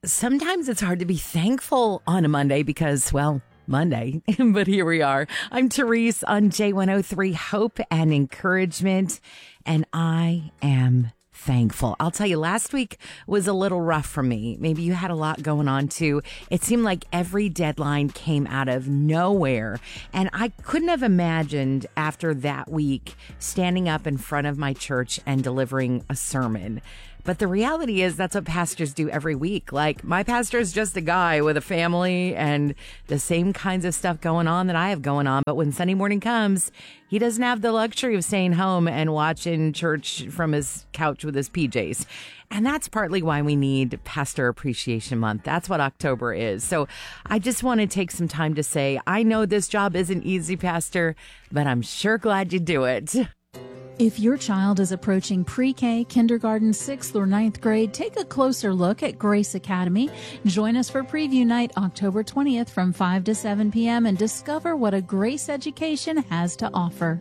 sometimes it's hard to be thankful on a Monday because, well, Monday, but here we are. I'm Therese on J103, Hope and Encouragement, and I am thankful. I'll tell you, last week was a little rough for me. Maybe you had a lot going on too. It seemed like every deadline came out of nowhere, and I couldn't have imagined after that week standing up in front of my church and delivering a sermon. But the reality is that's what pastors do every week. Like, my pastor is just a guy with a family and the same kinds of stuff going on that I have going on. But when Sunday morning comes, he doesn't have the luxury of staying home and watching church from his couch with his PJs. And that's partly why we need Pastor Appreciation Month. That's what October is. So I just want to take some time to say, I know this job isn't easy, Pastor, but I'm sure glad you do it. If your child is approaching pre-K, kindergarten, 6th or 9th grade, take a closer look at Grace Academy. Join us for Preview Night October 20th from 5 to 7 p.m. and discover what a Grace education has to offer.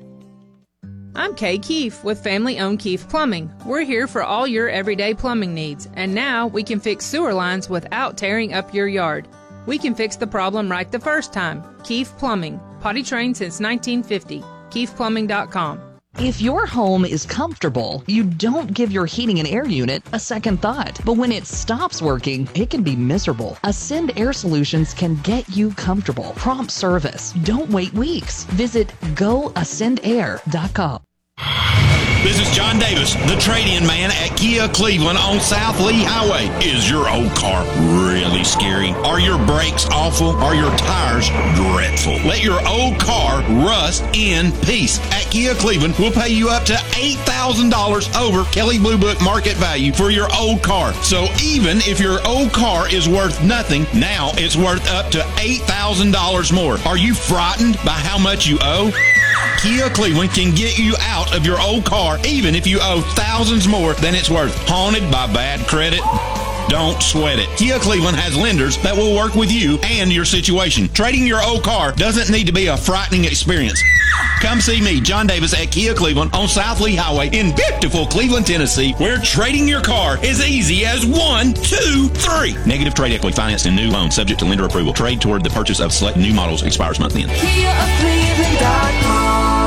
I'm Kay Keefe with family-owned Keefe Plumbing. We're here for all your everyday plumbing needs, and now we can fix sewer lines without tearing up your yard. We can fix the problem right the first time. Keefe Plumbing. Potty trained since 1950. KeefePlumbing.com. If your home is comfortable, you don't give your heating and air unit a second thought. But when it stops working, it can be miserable. Ascend Air Solutions can get you comfortable. Prompt service. Don't wait weeks. Visit GoAscendAir.com. This is John Davis, the trade-in man at Kia Cleveland on South Lee Highway. Is your old car really scary? Are your brakes awful? Are your tires dreadful? Let your old car rust in peace. At Kia Cleveland, we'll pay you up to $8,000 over Kelley Blue Book market value for your old car. So even if your old car is worth nothing, now it's worth up to $8,000 more. Are you frightened by how much you owe? Kia Cleveland can get you out of your old car even if you owe thousands more than it's worth. Haunted by bad credit? Don't sweat it. Kia Cleveland has lenders that will work with you and your situation. Trading your old car doesn't need to be a frightening experience. Come see me, John Davis, at Kia Cleveland on South Lee Highway in beautiful Cleveland, Tennessee, where trading your car is easy as 1, 2, 3. Negative trade equity financed in new loan subject to lender approval. Trade toward the purchase of select new models expires month end. KiaCleveland.com.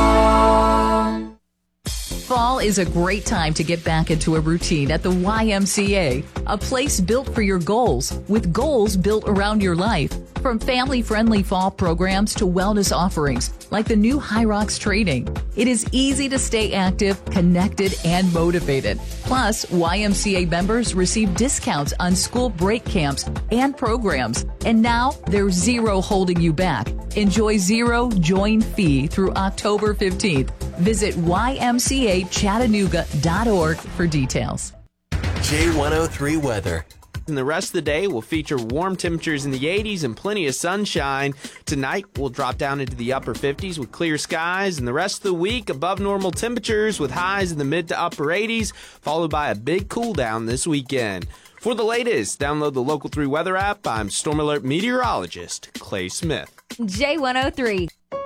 Fall is a great time to get back into a routine at the YMCA, a place built for your goals, with goals built around your life. From family-friendly fall programs to wellness offerings, like the new High Rocks training. It is easy to stay active, connected, and motivated. Plus, YMCA members receive discounts on school break camps and programs. And now, there's zero holding you back. Enjoy zero join fee through October 15th. Visit ymcachattanooga.org for details. J103 weather. And the rest of the day will feature warm temperatures in the 80s and plenty of sunshine. Tonight, we'll drop down into the upper 50s with clear skies. And the rest of the week, above normal temperatures with highs in the mid to upper 80s, followed by a big cool down this weekend. For the latest, download the Local 3 weather app. I'm Storm Alert meteorologist Clay Smith. J103.